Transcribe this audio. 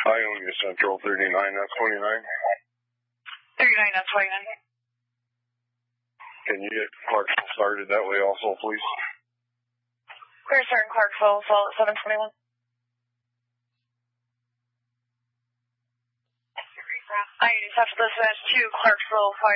Ionia Central 39, that's 29. 39, that's 29. Can you get Clarksville started that way also, please? We're starting Clarksville, so at 721. I just have to dispatch to Clarksville Fire.